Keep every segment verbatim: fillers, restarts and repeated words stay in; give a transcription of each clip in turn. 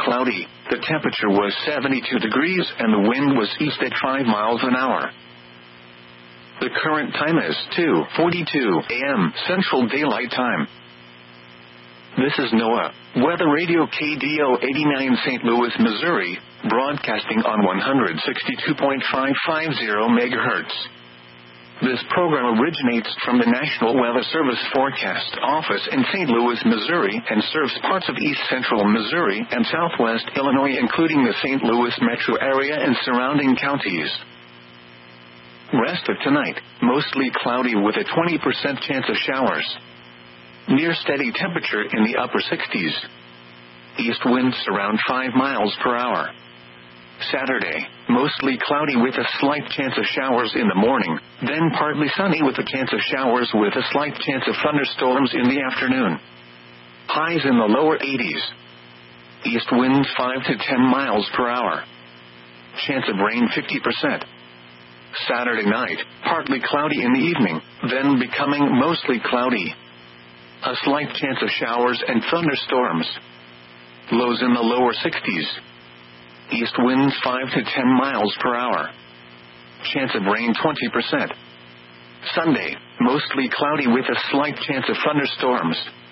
cloudy. The temperature was seventy-two degrees and the wind was east at five miles an hour. The current time is two forty-two a m Central Daylight Time. This is NOAA Weather Radio K D O eighty-nine Saint Louis, Missouri, broadcasting on one sixty-two point five five zero megahertz. This program originates from the National Weather Service Forecast Office in Saint Louis, Missouri, and serves parts of east central Missouri and southwest Illinois, including the Saint Louis metro area and surrounding counties. Rest of tonight, mostly cloudy with a twenty percent chance of showers. Near steady temperature in the upper sixties. East winds around five miles per hour. Saturday, mostly cloudy with a slight chance of showers in the morning, then partly sunny with a chance of showers with a slight chance of thunderstorms in the afternoon. Highs in the lower eighties. East winds five to ten miles per hour. Chance of rain fifty percent. Saturday night, partly cloudy in the evening, then becoming mostly cloudy. A slight chance of showers and thunderstorms. Lows in the lower sixties. East winds five to ten miles per hour. Chance of rain twenty percent. Sunday, mostly cloudy with a slight chance of thunderstorms.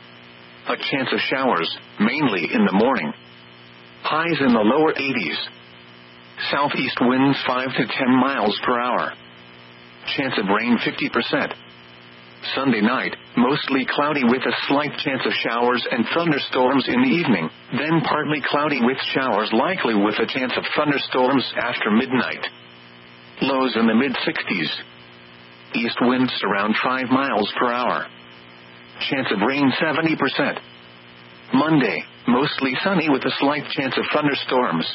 A chance of showers, mainly in the morning. Highs in the lower eighties. Southeast winds five to ten miles per hour. Chance of rain fifty percent. Sunday night, mostly cloudy with a slight chance of showers and thunderstorms in the evening, then partly cloudy with showers likely with a chance of thunderstorms after midnight. Lows in the mid-sixties. East winds around five miles per hour. Chance of rain seventy percent. Monday, mostly sunny with a slight chance of thunderstorms.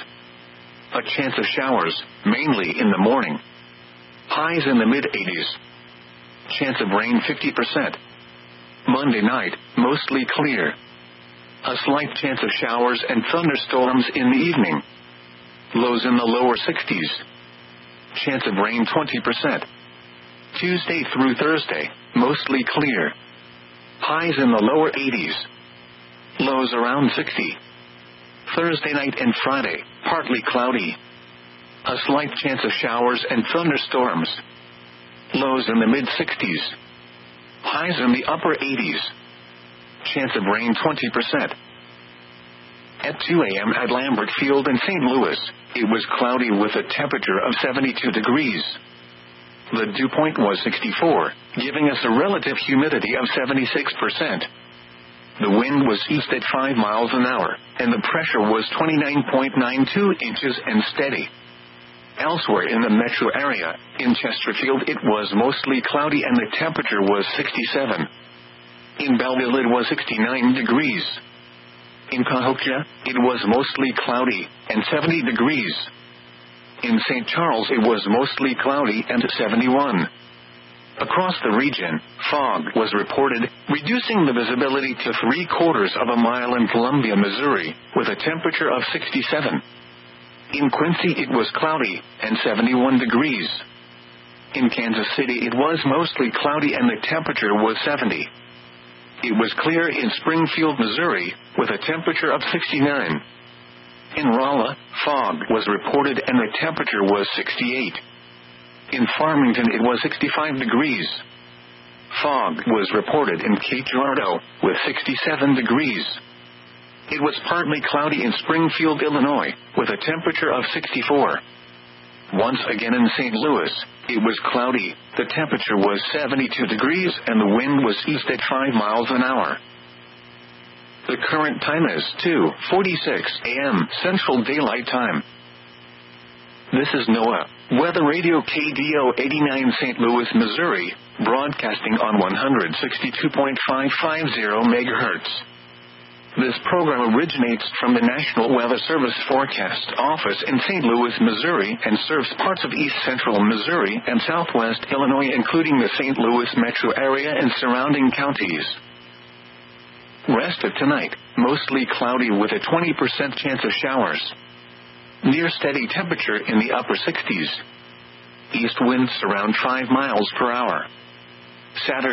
A chance of showers, mainly in the morning. Highs in the mid-eighties. Chance of rain fifty percent. Monday night, mostly clear. A slight chance of showers and thunderstorms in the evening. Lows in the lower sixties. Chance of rain twenty percent. Tuesday through Thursday, mostly clear. Highs in the lower eighties. Lows around sixty. Thursday night and Friday, partly cloudy. A slight chance of showers and thunderstorms. Lows in the mid-sixties. Highs in the upper eighties. Chance of rain twenty percent. At two a m at Lambert Field in Saint Louis, it was cloudy with a temperature of seventy-two degrees. The dew point was sixty-four, giving us a relative humidity of seventy-six percent. The wind was east at five miles an hour, and the pressure was twenty-nine point nine two inches and steady. Elsewhere in the metro area, in Chesterfield it was mostly cloudy and the temperature was sixty-seven. In Belleville it was sixty-nine degrees. In Cahokia, it was mostly cloudy, and seventy degrees. In Saint Charles it was mostly cloudy and seventy-one. Across the region, fog was reported, reducing the visibility to three quarters of a mile in Columbia, Missouri, with a temperature of sixty-seven. In Quincy it was cloudy, and seventy-one degrees. In Kansas City it was mostly cloudy and the temperature was seventy. It was clear in Springfield, Missouri, with a temperature of sixty-nine. In Rolla, fog was reported and the temperature was sixty-eight. In Farmington it was sixty-five degrees. Fog was reported in Cape Girardeau, with sixty-seven degrees. It was partly cloudy in Springfield, Illinois, with a temperature of sixty-four. Once again in Saint Louis, it was cloudy, the temperature was seventy-two degrees and the wind was east at five miles an hour. The current time is two forty-six a m Central Daylight Time. This is NOAA Weather Radio K D O eighty-nine Saint Louis, Missouri, broadcasting on one sixty-two point five five zero megahertz. This program originates from the National Weather Service Forecast Office in Saint Louis, Missouri, and serves parts of east central Missouri and southwest Illinois, including the Saint Louis metro area and surrounding counties. Rest of tonight, mostly cloudy with a twenty percent chance of showers. Near steady temperature in the upper sixties. East winds around five miles per hour. Saturday,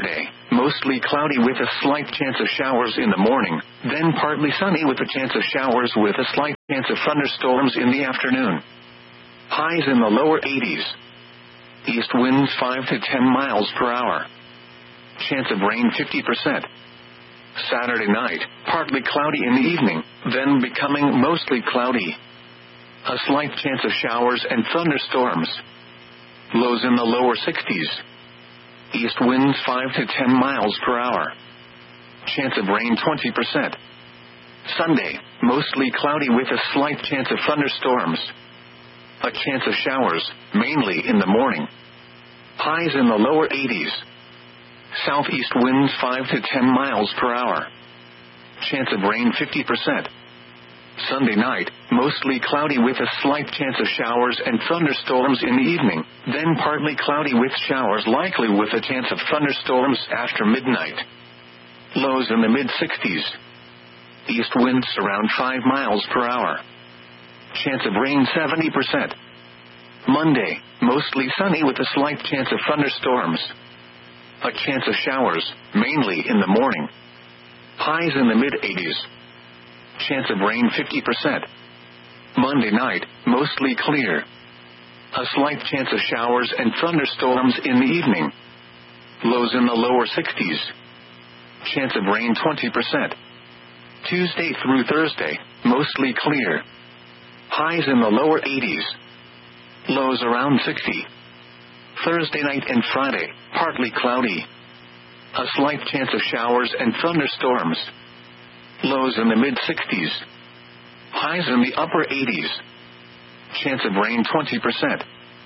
mostly cloudy with a slight chance of showers in the morning, then partly sunny with a chance of showers with a slight chance of thunderstorms in the afternoon. Highs in the lower eighties. East winds five to ten miles per hour. Chance of rain fifty percent. Saturday night, partly cloudy in the evening, then becoming mostly cloudy. A slight chance of showers and thunderstorms. Lows in the lower sixties. East winds five to ten miles per hour. Chance of rain twenty percent. Sunday, mostly cloudy with a slight chance of thunderstorms. A chance of showers, mainly in the morning. Highs in the lower eighties. Southeast winds five to ten miles per hour. Chance of rain fifty percent. Sunday night, mostly cloudy with a slight chance of showers and thunderstorms in the evening, then partly cloudy with showers likely with a chance of thunderstorms after midnight. Lows in the mid-sixties. East winds around five miles per hour. Chance of rain seventy percent. Monday, mostly sunny with a slight chance of thunderstorms. A chance of showers, mainly in the morning. Highs in the mid-eighties. Chance of rain fifty percent. Monday night, mostly clear. A slight chance of showers and thunderstorms in the evening. Lows in the lower sixties. Chance of rain twenty percent. Tuesday through Thursday, mostly clear. Highs in the lower eighties. Lows around sixty. Thursday night and Friday, partly cloudy. A slight chance of showers and thunderstorms. Lows in the mid-sixties. Highs in the upper eighties. Chance of rain twenty percent.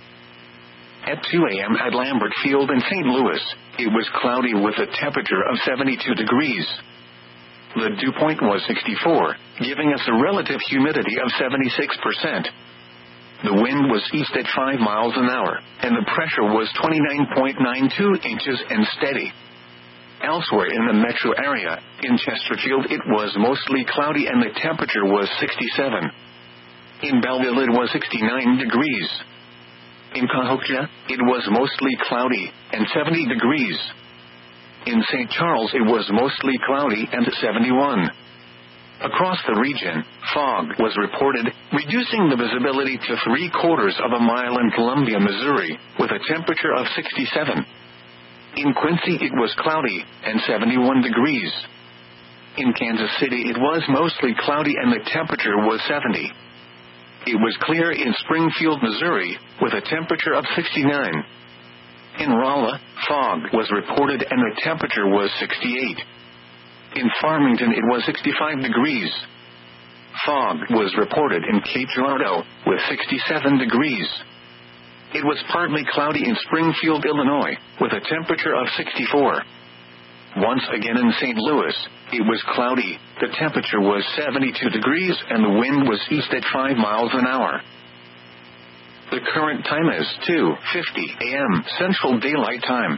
At two a.m. at Lambert Field in Saint Louis, it was cloudy with a temperature of seventy-two degrees. The dew point was sixty-four, giving us a relative humidity of seventy-six percent. The wind was east at five miles an hour, and the pressure was twenty-nine point nine two inches and steady. Elsewhere in the metro area, in Chesterfield it was mostly cloudy and the temperature was sixty-seven. In Belleville it was sixty-nine degrees. In Cahokia, it was mostly cloudy, and seventy degrees. In Saint Charles it was mostly cloudy and seventy-one. Across the region, fog was reported, reducing the visibility to three quarters of a mile in Columbia, Missouri, with a temperature of sixty-seven. In Quincy it was cloudy, and seventy-one degrees. In Kansas City it was mostly cloudy and the temperature was seventy. It was clear in Springfield, Missouri, with a temperature of sixty-nine. In Rolla, fog was reported and the temperature was sixty-eight. In Farmington it was sixty-five degrees. Fog was reported in Cape Girardeau, with sixty-seven degrees. It was partly cloudy in Springfield, Illinois, with a temperature of sixty-four. Once again in Saint Louis, it was cloudy, the temperature was seventy-two degrees and the wind was east at five miles an hour. The current time is two fifty a.m. Central Daylight Time.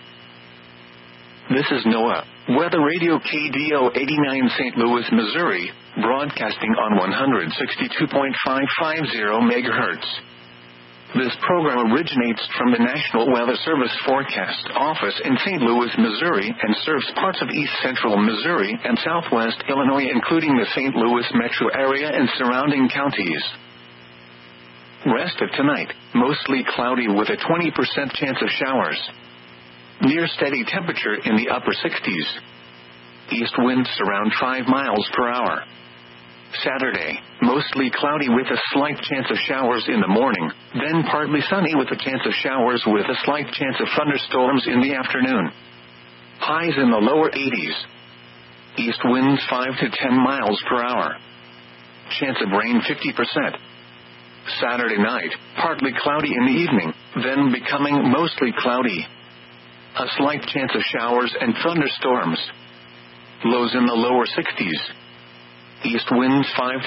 This is NOAA, Weather Radio K D O eighty-nine Saint Louis, Missouri, broadcasting on one sixty-two point five five zero megahertz. This program originates from the National Weather Service Forecast Office in Saint Louis, Missouri, and serves parts of east central Missouri and southwest Illinois, including the Saint Louis metro area and surrounding counties. Rest of tonight, mostly cloudy with a twenty percent chance of showers. Near steady temperature in the upper sixties. East winds around five miles per hour. Saturday, mostly cloudy with a slight chance of showers in the morning, then partly sunny with a chance of showers with a slight chance of thunderstorms in the afternoon. Highs in the lower eighties. East winds five to ten miles per hour. Chance of rain fifty percent. Saturday night, partly cloudy in the evening, then becoming mostly cloudy. A slight chance of showers and thunderstorms. Lows in the lower sixties. East winds five to ten miles per hour. Chance of rain fifty percent. Saturday night, partly cloudy in the evening, then becoming mostly cloudy. A slight chance of showers and thunderstorms. Lows in the lower sixties. East winds five to ten miles per hour. Chance of rain twenty percent. Sunday, mostly cloudy with a slight chance of thunderstorms. A chance of showers, mainly in the morning. Highs in the mid-eighties. Chance of rain twenty percent.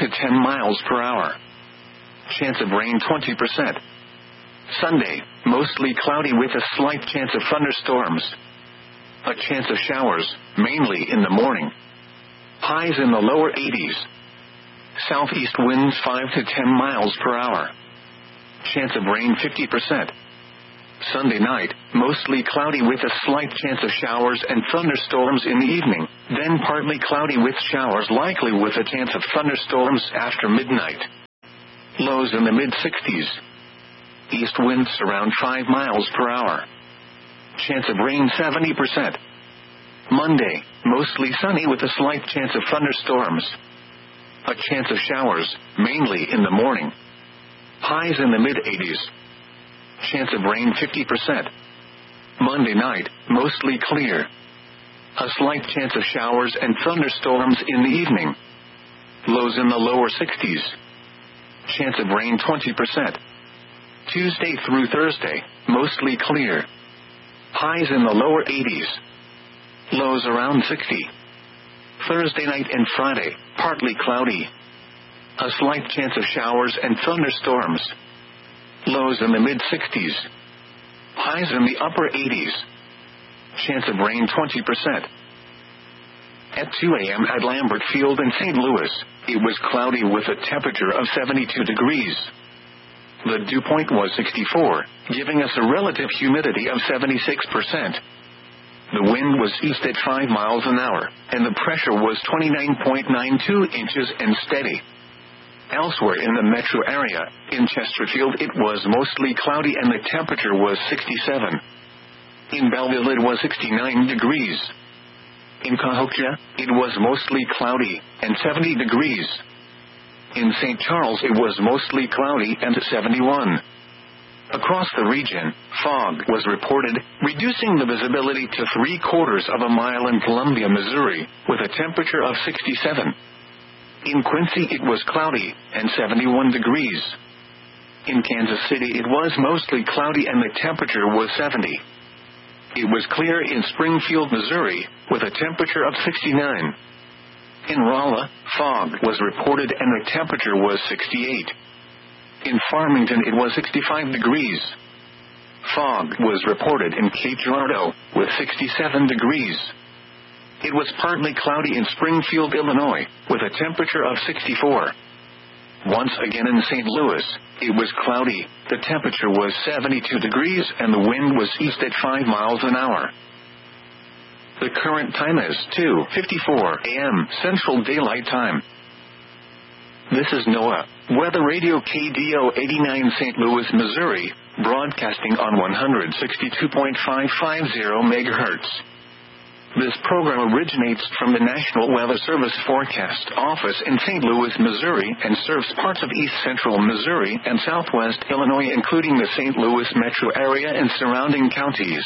Sunday, mostly cloudy with a slight chance of thunderstorms. A chance of showers, mainly in the morning. Highs in the lower eighties. Southeast winds five to ten miles per hour. Chance of rain fifty percent. Sunday night, mostly cloudy with a slight chance of showers and thunderstorms in the evening, then partly cloudy with showers likely with a chance of thunderstorms after midnight. Lows in the mid sixties. East winds around five miles per hour. Chance of rain seventy percent. Monday, mostly sunny with a slight chance of thunderstorms. A chance of showers, mainly in the morning. Highs in the mid eighties. Chance of rain fifty percent. Monday night, mostly clear. A slight chance of showers and thunderstorms in the evening. Lows in the lower sixties. Chance of rain twenty percent. Tuesday through Thursday, mostly clear. Highs in the lower eighties. Lows around sixty. Thursday night and Friday, partly cloudy. A slight chance of showers and thunderstorms. Lows in the mid sixties. Highs in the upper eighties. Chance of rain twenty percent. At two a.m. at Lambert Field in Saint Louis, it was cloudy with a temperature of seventy-two degrees. The dew point was sixty-four, giving us a relative humidity of seventy-six percent. The wind was east at five miles an hour, and the pressure was twenty-nine point nine two inches and steady. Elsewhere in the metro area, in Chesterfield it was mostly cloudy and the temperature was sixty-seven. In Belleville it was sixty-nine degrees. In Cahokia, it was mostly cloudy, and seventy degrees. In Saint Charles it was mostly cloudy and seventy-one. Across the region, fog was reported, reducing the visibility to three quarters of a mile in Columbia, Missouri, with a temperature of sixty-seven. In Quincy it was cloudy, and seventy-one degrees. In Kansas City it was mostly cloudy and the temperature was seventy. It was clear in Springfield, Missouri, with a temperature of sixty-nine. In Rolla, fog was reported and the temperature was sixty-eight. In Farmington it was sixty-five degrees. Fog was reported in Cape Girardeau, with sixty-seven degrees. It was partly cloudy in Springfield, Illinois, with a temperature of sixty-four. Once again in Saint Louis, it was cloudy, the temperature was seventy-two degrees and the wind was east at five miles an hour. The current time is two fifty-four a.m. Central Daylight Time. This is NOAA, Weather Radio K D O eighty-nine Saint Louis, Missouri, broadcasting on one sixty-two point five five zero megahertz. This program originates from the National Weather Service Forecast Office in Saint Louis, Missouri, and serves parts of east central Missouri and southwest Illinois, including the Saint Louis metro area and surrounding counties.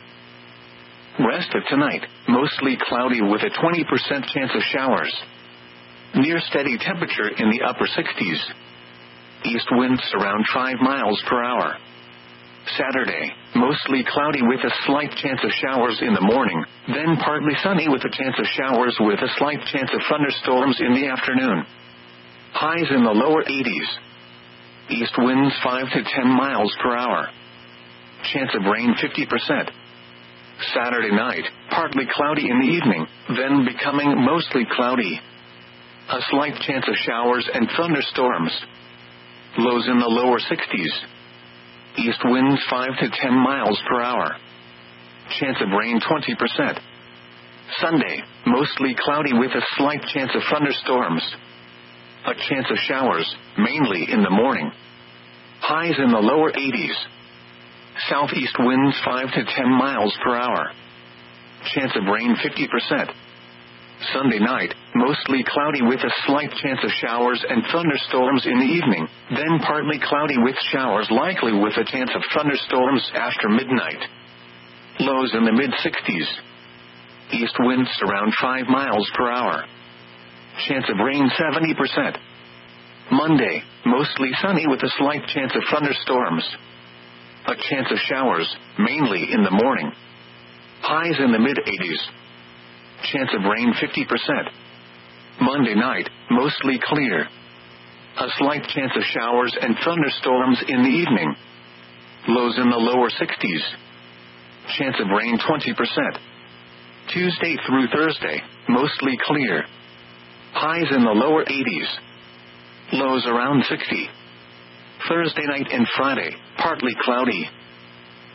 Rest of tonight, mostly cloudy with a twenty percent chance of showers. Near steady temperature in the upper sixties. East winds around five miles per hour. Saturday, mostly cloudy with a slight chance of showers in the morning, then partly sunny with a chance of showers with a slight chance of thunderstorms in the afternoon. Highs in the lower eighties. East winds five to ten miles per hour. Chance of rain fifty percent. Saturday night, partly cloudy in the evening, then becoming mostly cloudy. A slight chance of showers and thunderstorms. Lows in the lower sixties. East winds five to ten miles per hour. Chance of rain twenty percent. Sunday, mostly cloudy with a slight chance of thunderstorms. A chance of showers, mainly in the morning. Highs in the lower eighties. Southeast winds five to ten miles per hour. Chance of rain fifty percent. Sunday night, mostly cloudy with a slight chance of showers and thunderstorms in the evening, then partly cloudy with showers likely with a chance of thunderstorms after midnight. Lows in the mid sixties. East winds around five miles per hour. Chance of rain seventy percent. Monday, mostly sunny with a slight chance of thunderstorms. A chance of showers, mainly in the morning. Highs in the mid eighties. Chance of rain fifty percent. Monday night, mostly clear. A slight chance of showers and thunderstorms in the evening. Lows in the lower sixties. Chance of rain twenty percent. Tuesday through Thursday, mostly clear. Highs in the lower eighties. Lows around sixty. Thursday night and Friday, partly cloudy.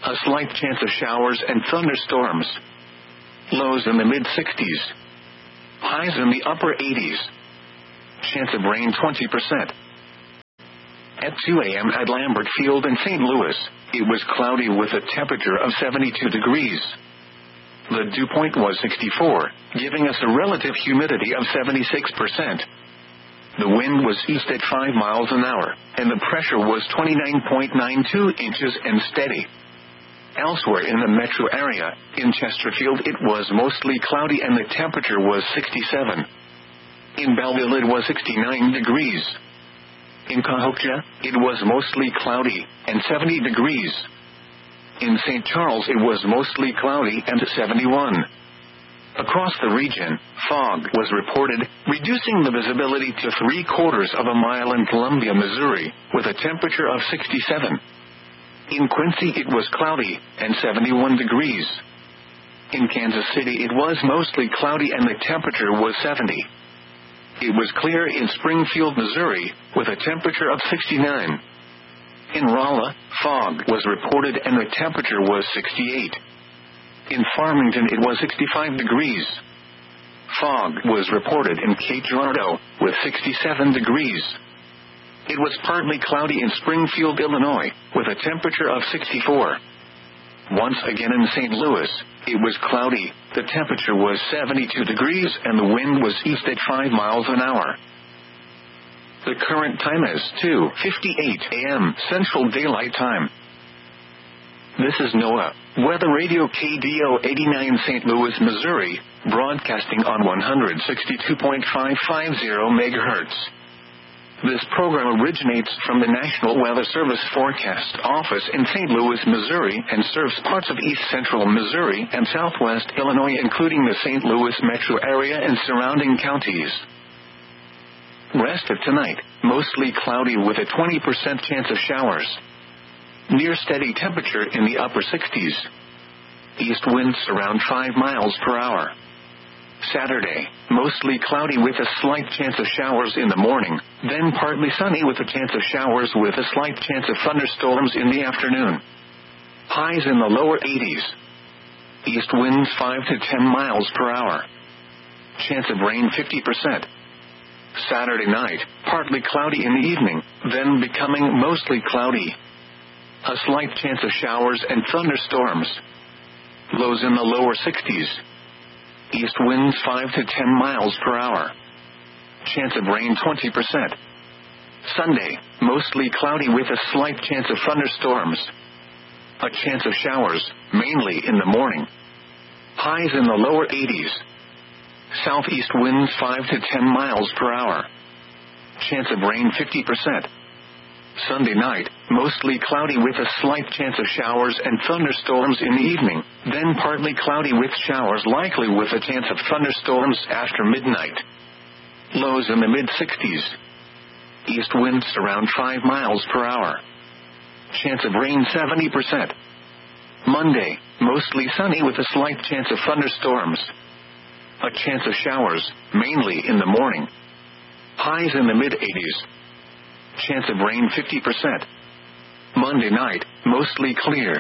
A slight chance of showers and thunderstorms. Lows in the mid sixties. Highs in the upper eighties. Chance of rain twenty percent. At two a.m. at Lambert Field in Saint Louis, it was cloudy with a temperature of seventy-two degrees. The dew point was sixty-four, giving us a relative humidity of seventy-six percent. The wind was east at five miles an hour, and the pressure was twenty-nine point nine two inches and steady. Elsewhere in the metro area, in Chesterfield it was mostly cloudy and the temperature was sixty-seven. In Belleville it was sixty-nine degrees. In Cahokia, it was mostly cloudy, and seventy degrees. In Saint Charles it was mostly cloudy and seventy-one. Across the region, fog was reported, reducing the visibility to three quarters of a mile in Columbia, Missouri, with a temperature of sixty-seven. In Quincy it was cloudy, and seventy-one degrees. In Kansas City it was mostly cloudy and the temperature was seventy. It was clear in Springfield, Missouri, with a temperature of sixty-nine. In Rolla, fog was reported and the temperature was sixty-eight. In Farmington it was sixty-five degrees. Fog was reported in Cape Girardeau, with sixty-seven degrees. It was partly cloudy in Springfield, Illinois, with a temperature of sixty-four. Once again in Saint Louis, it was cloudy, the temperature was seventy-two degrees and the wind was east at five miles an hour. The current time is two fifty-eight a.m. Central Daylight Time. This is NOAA, Weather Radio K D O eighty-nine Saint Louis, Missouri, broadcasting on one sixty-two point five five zero megahertz. This program originates from the National Weather Service Forecast Office in Saint Louis, Missouri, and serves parts of east central Missouri and southwest Illinois, including the Saint Louis metro area and surrounding counties. Rest of tonight, mostly cloudy with a twenty percent chance of showers. Near steady temperature in the upper sixties. East winds around five miles per hour. Saturday, mostly cloudy with a slight chance of showers in the morning, then partly sunny with a chance of showers with a slight chance of thunderstorms in the afternoon. Highs in the lower eighties. East winds five to ten miles per hour. Chance of rain fifty percent. Saturday night, partly cloudy in the evening, then becoming mostly cloudy. A slight chance of showers and thunderstorms. Lows in the lower sixties. East winds five to ten miles per hour. Chance of rain twenty percent. Sunday, mostly cloudy with a slight chance of thunderstorms. A chance of showers, mainly in the morning. Highs in the lower eighties. Southeast winds five to ten miles per hour. Chance of rain fifty percent. Sunday night, mostly cloudy with a slight chance of showers and thunderstorms in the evening, then partly cloudy with showers likely with a chance of thunderstorms after midnight. Lows in the mid sixties. East winds around five miles per hour. Chance of rain seventy percent. Monday, mostly sunny with a slight chance of thunderstorms. A chance of showers, mainly in the morning. Highs in the mid eighties. Chance of rain fifty percent. Monday night, mostly clear.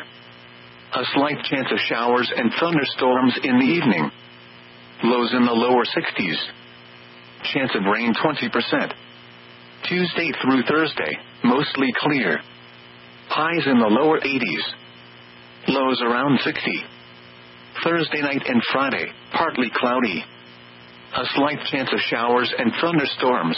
A slight chance of showers and thunderstorms in the evening. Lows in the lower sixties. Chance of rain twenty percent. Tuesday through Thursday, mostly clear. Highs in the lower eighties. Lows around sixty. Thursday night and Friday, partly cloudy. A slight chance of showers and thunderstorms.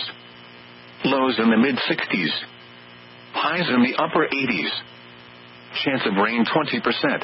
Lows in the mid sixties. Highs in the upper eighties. Chance of rain twenty percent.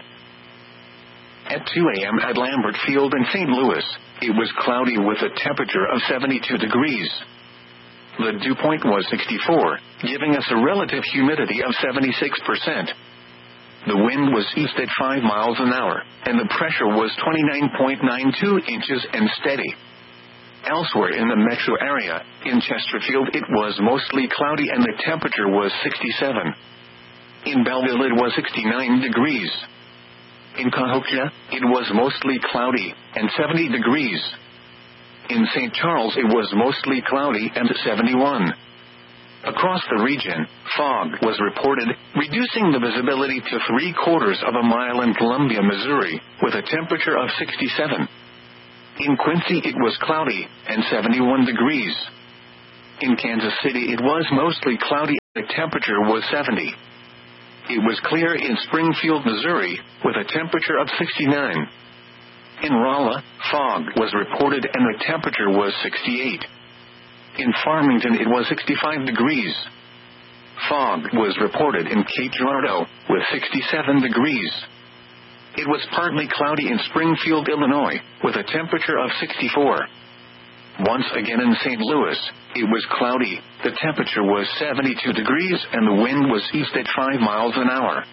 At two a.m. at Lambert Field in Saint Louis, it was cloudy with a temperature of seventy-two degrees. The dew point was sixty-four, giving us a relative humidity of seventy-six percent. The wind was east at five miles an hour, and the pressure was twenty-nine point nine two inches and steady. Elsewhere in the metro area, in Chesterfield it was mostly cloudy and the temperature was sixty-seven. In Belleville it was sixty-nine degrees. In Cahokia, it was mostly cloudy, and seventy degrees. In Saint Charles it was mostly cloudy and seventy-one. Across the region, fog was reported, reducing the visibility to three quarters of a mile in Columbia, Missouri, with a temperature of sixty-seven. In Quincy it was cloudy, and seventy-one degrees. In Kansas City it was mostly cloudy, and the temperature was seventy. It was clear in Springfield, Missouri, with a temperature of sixty-nine. In Rolla, fog was reported and the temperature was sixty-eight. In Farmington it was sixty-five degrees. Fog was reported in Cape Girardeau, with sixty-seven degrees. It was partly cloudy in Springfield, Illinois, with a temperature of sixty-four. Once again in Saint Louis, it was cloudy, the temperature was seventy-two degrees and the wind was east at five miles an hour.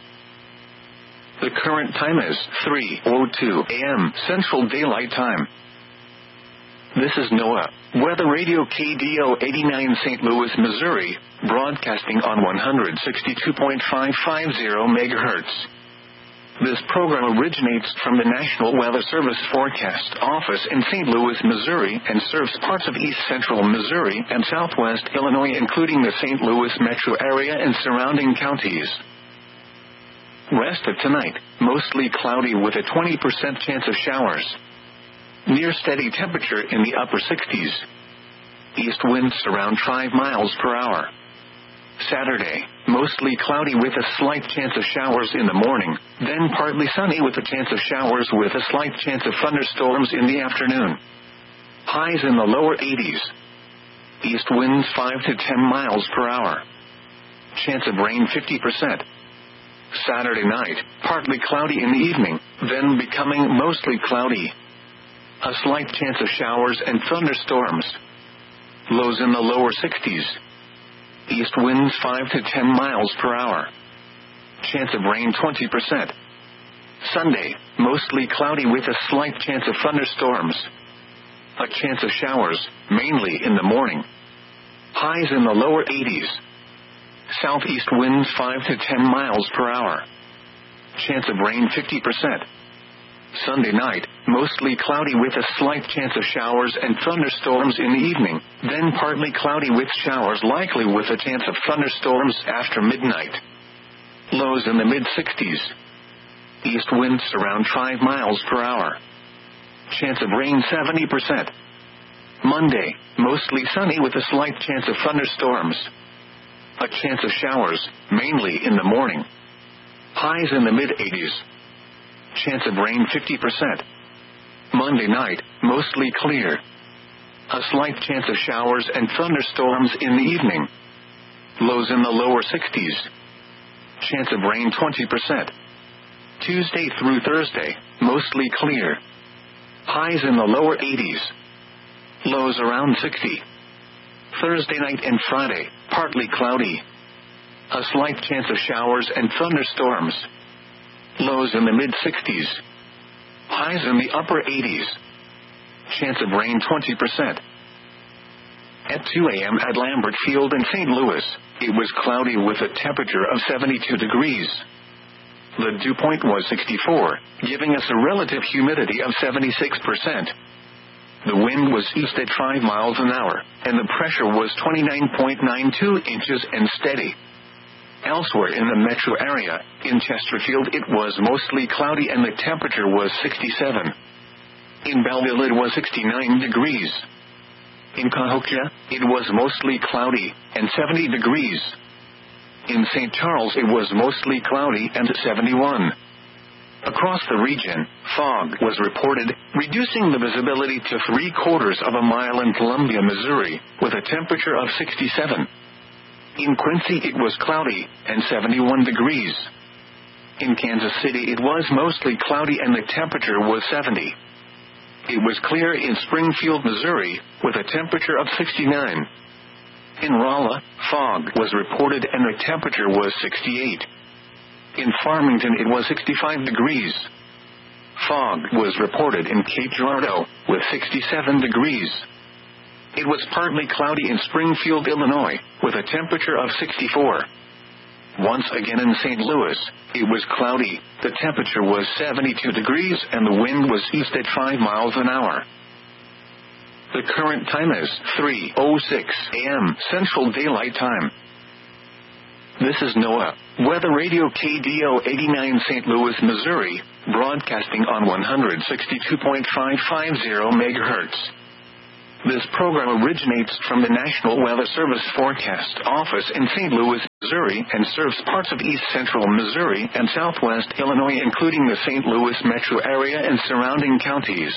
The current time is three oh two a m Central Daylight Time. This is NOAA, Weather Radio K D O eighty-nine Saint Louis, Missouri, broadcasting on one sixty-two point five five zero megahertz. This program originates from the National Weather Service Forecast Office in Saint Louis, Missouri, and serves parts of east central Missouri and southwest Illinois, including the Saint Louis metro area and surrounding counties. Rest of tonight, mostly cloudy with a twenty percent chance of showers. Near steady temperature in the upper sixties. East winds around five miles per hour. Saturday, mostly cloudy with a slight chance of showers in the morning, then partly sunny with a chance of showers with a slight chance of thunderstorms in the afternoon. Highs in the lower eighties. East winds five to ten miles per hour. Chance of rain fifty percent. Saturday night, partly cloudy in the evening, then becoming mostly cloudy. A slight chance of showers and thunderstorms. Lows in the lower sixties. East winds five to ten miles per hour. Chance of rain twenty percent. Sunday, mostly cloudy with a slight chance of thunderstorms. A chance of showers, mainly in the morning. Highs in the lower eighties. Southeast winds five to ten miles per hour. Chance of rain fifty percent. Sunday night, mostly cloudy with a slight chance of showers and thunderstorms in the evening, then partly cloudy with showers likely with a chance of thunderstorms after midnight. Lows in the mid-sixties. East winds around five miles per hour. Chance of rain seventy percent. Monday, mostly sunny with a slight chance of thunderstorms. A chance of showers, mainly in the morning. Highs in the mid-eighties. Chance of rain fifty percent. Monday night, mostly clear. A slight chance of showers and thunderstorms in the evening. Lows in the lower sixties. Chance of rain twenty percent. Tuesday through Thursday, mostly clear. Highs in the lower eighties. Lows around sixty. Thursday night and Friday, partly cloudy. A slight chance of showers and thunderstorms. Lows in the mid-sixties. Highs in the upper eighties. Chance of rain twenty percent. At two a m at Lambert Field in Saint Louis, it was cloudy with a temperature of seventy-two degrees. The dew point was sixty-four, giving us a relative humidity of seventy-six percent. The wind was east at five miles an hour, and the pressure was twenty-nine point nine two inches and steady. Elsewhere in the metro area, in Chesterfield it was mostly cloudy and the temperature was sixty-seven. In Belleville it was sixty-nine degrees. In Cahokia, it was mostly cloudy, and seventy degrees. In Saint Charles it was mostly cloudy and seventy-one. Across the region, fog was reported, reducing the visibility to three quarters of a mile in Columbia, Missouri, with a temperature of sixty-seven. In Quincy it was cloudy, and seventy-one degrees. In Kansas City it was mostly cloudy and the temperature was seventy. It was clear in Springfield, Missouri, with a temperature of sixty-nine. In Rolla, fog was reported and the temperature was sixty-eight. In Farmington it was sixty-five degrees. Fog was reported in Cape Girardeau, with sixty-seven degrees. It was partly cloudy in Springfield, Illinois, with a temperature of sixty-four. Once again in Saint Louis, it was cloudy, the temperature was seventy-two degrees and the wind was east at five miles an hour. The current time is three oh six a.m. Central Daylight Time. This is NOAA Weather Radio K D O eighty-nine Saint Louis, Missouri, broadcasting on one sixty-two point five five zero megahertz. This program originates from the National Weather Service Forecast Office in Saint Louis, Missouri, and serves parts of east central Missouri and southwest Illinois, including the Saint Louis metro area and surrounding counties.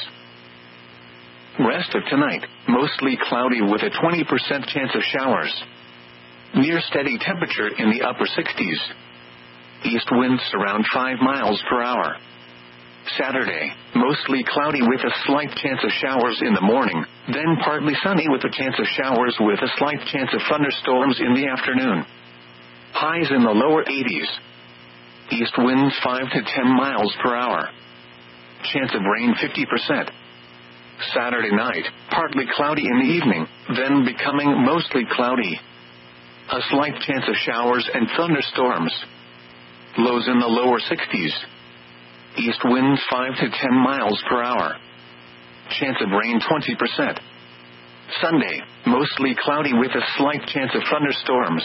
Rest of tonight, mostly cloudy with a twenty percent chance of showers. Near steady temperature in the upper sixties. East winds around five miles per hour. Saturday, mostly cloudy with a slight chance of showers in the morning, then partly sunny with a chance of showers with a slight chance of thunderstorms in the afternoon. Highs in the lower eighties. East winds five to ten miles per hour. Chance of rain fifty percent. Saturday night, partly cloudy in the evening, then becoming mostly cloudy. A slight chance of showers and thunderstorms. Lows in the lower sixties. East winds five to ten miles per hour. Chance of rain twenty percent. Sunday, mostly cloudy with a slight chance of thunderstorms.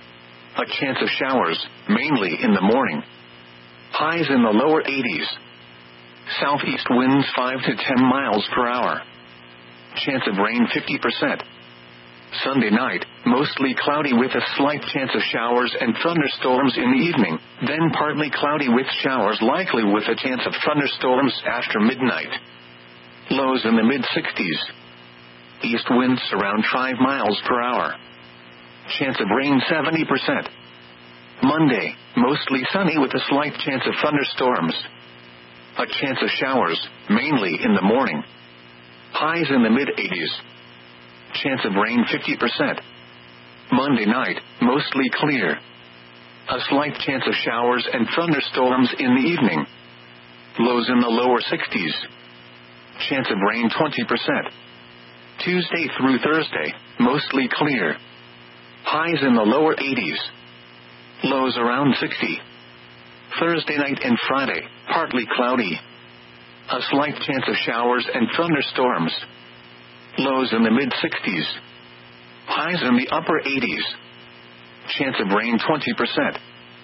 A chance of showers, mainly in the morning. Highs in the lower eighties. Southeast winds five to ten miles per hour. Chance of rain fifty percent. Sunday night, mostly cloudy with a slight chance of showers and thunderstorms in the evening, then partly cloudy with showers likely with a chance of thunderstorms after midnight. Lows in the mid-sixties. East winds around five miles per hour. Chance of rain seventy percent. Monday, mostly sunny with a slight chance of thunderstorms. A chance of showers, mainly in the morning. Highs in the mid-eighties. Chance of rain fifty percent. Monday night, mostly clear. A slight chance of showers and thunderstorms in the evening. Lows in the lower sixties. Chance of rain twenty percent. Tuesday through Thursday, mostly clear. Highs in the lower eighties. Lows around sixty. Thursday night and Friday, partly cloudy. A slight chance of showers and thunderstorms. Lows in the mid-sixties. Highs in the upper eighties. Chance of rain twenty percent.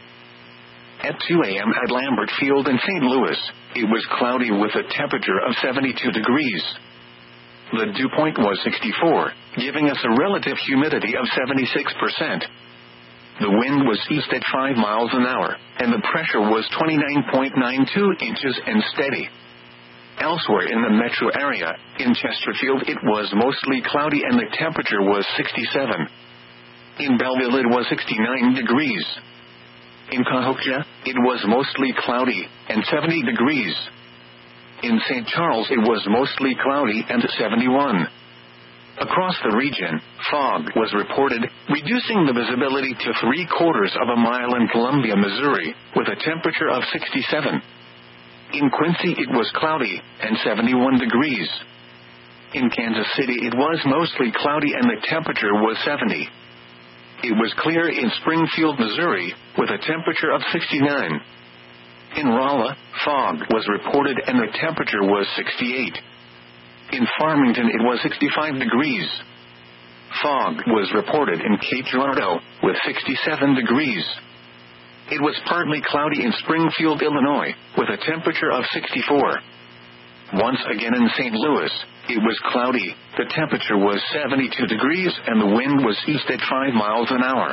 At two a.m. at Lambert Field in Saint Louis, it was cloudy with a temperature of seventy-two degrees. The dew point was sixty-four, giving us a relative humidity of seventy-six percent. The wind was east at five miles an hour, and the pressure was twenty-nine point nine two inches and steady. Elsewhere in the metro area, in Chesterfield it was mostly cloudy and the temperature was sixty-seven. In Belleville it was sixty-nine degrees. In Cahokia, it was mostly cloudy, and seventy degrees. In Saint Charles it was mostly cloudy and seventy-one. Across the region, fog was reported, reducing the visibility to three quarters of a mile in Columbia, Missouri, with a temperature of sixty-seven. In Quincy it was cloudy, and seventy-one degrees. In Kansas City it was mostly cloudy and the temperature was seventy. It was clear in Springfield, Missouri, with a temperature of sixty-nine. In Rolla, fog was reported and the temperature was sixty-eight. In Farmington it was sixty-five degrees. Fog was reported in Cape Girardeau, with sixty-seven degrees. It was partly cloudy in Springfield, Illinois, with a temperature of sixty-four. Once again in Saint Louis, it was cloudy, the temperature was seventy-two degrees and the wind was east at five miles an hour.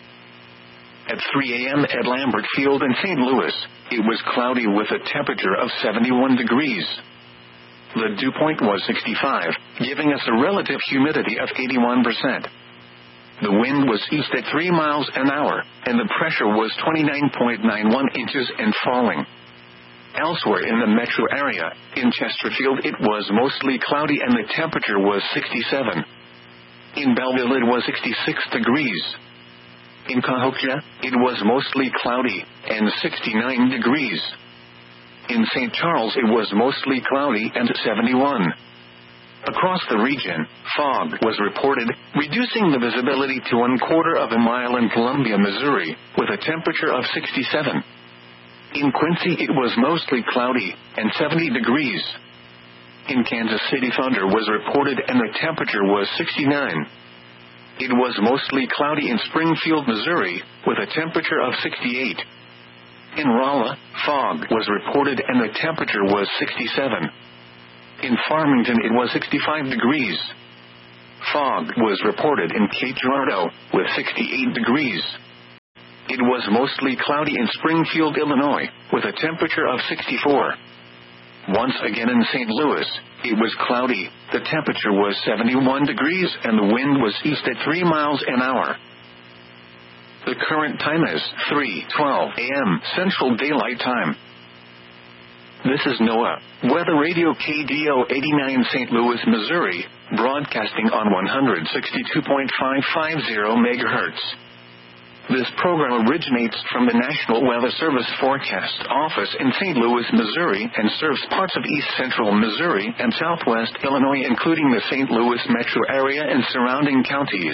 At three a.m. at Lambert Field in Saint Louis, it was cloudy with a temperature of seventy-one degrees. The dew point was sixty-five, giving us a relative humidity of eighty-one percent. The wind was east at three miles an hour, and the pressure was twenty-nine point nine one inches and falling. Elsewhere in the metro area, in Chesterfield it was mostly cloudy and the temperature was sixty-seven. In Belleville it was sixty-six degrees. In Cahokia, it was mostly cloudy, and sixty-nine degrees. In Saint Charles it was mostly cloudy and seventy-one. Across the region, fog was reported, reducing the visibility to one quarter of a mile in Columbia, Missouri, with a temperature of sixty-seven. In Quincy it was mostly cloudy, and seventy degrees. in Kansas City, thunder was reported and the temperature was sixty-nine. It was mostly cloudy in Springfield, Missouri, with a temperature of sixty-eight. In Rolla, fog was reported and the temperature was sixty-seven. In Farmington, it was sixty-five degrees. Fog was reported in Cape Girardeau, with sixty-eight degrees. It was mostly cloudy in Springfield, Illinois, with a temperature of sixty-four. Once again in Saint Louis, it was cloudy, the temperature was seventy-one degrees and the wind was east at three miles an hour. The current time is three twelve a m Central Daylight Time. This is NOAA Weather Radio K D O eighty-nine Saint Louis, Missouri, broadcasting on one sixty-two point five five zero megahertz. This program originates from the National Weather Service Forecast Office in Saint Louis, Missouri, and serves parts of east central Missouri and southwest Illinois, including the Saint Louis metro area and surrounding counties.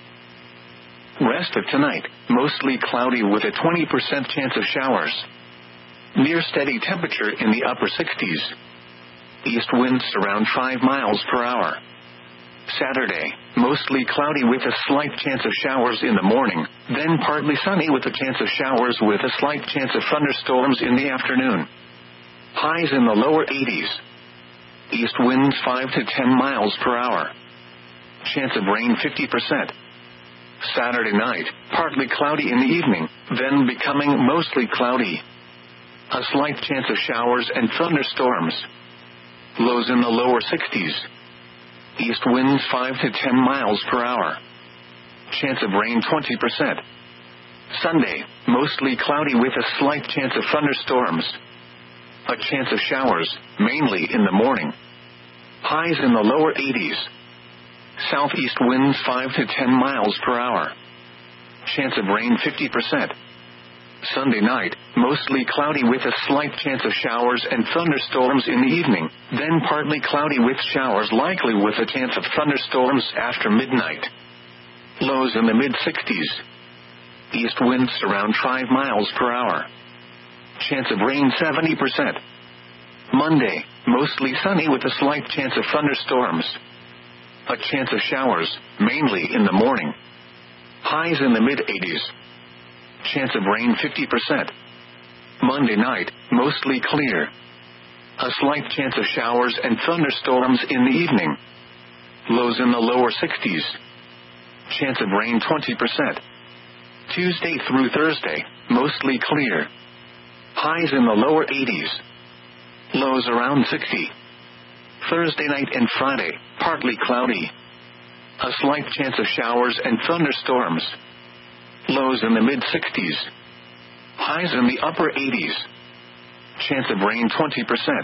Rest of tonight, mostly cloudy with a twenty percent chance of showers. Near steady temperature in the upper sixties. East winds around five miles per hour. Saturday, mostly cloudy with a slight chance of showers in the morning, then partly sunny with a chance of showers with a slight chance of thunderstorms in the afternoon. Highs in the lower eighties. East winds five to ten miles per hour. Chance of rain fifty percent. Saturday night, partly cloudy in the evening, then becoming mostly cloudy. A slight chance of showers and thunderstorms. Lows in the lower sixties. East winds five to ten miles per hour. Chance of rain twenty percent. Sunday, mostly cloudy with a slight chance of thunderstorms. A chance of showers, mainly in the morning. Highs in the lower eighties. Southeast winds five to ten miles per hour. Chance of rain fifty percent. Sunday night, mostly cloudy with a slight chance of showers and thunderstorms in the evening, then partly cloudy with showers likely with a chance of thunderstorms after midnight. Lows in the mid-sixties. East winds around five miles per hour. Chance of rain seventy percent. Monday, mostly sunny with a slight chance of thunderstorms. A chance of showers, mainly in the morning. Highs in the mid-eighties. Chance of rain fifty percent. Monday night, mostly clear. A slight chance of showers and thunderstorms in the evening. Lows in the lower sixties. Chance of rain twenty percent. Tuesday through Thursday, mostly clear. Highs in the lower eighties. Lows around sixty. Thursday night and Friday, partly cloudy. A slight chance of showers and thunderstorms. Lows in the mid-sixties. Highs in the upper eighties. Chance of rain twenty percent.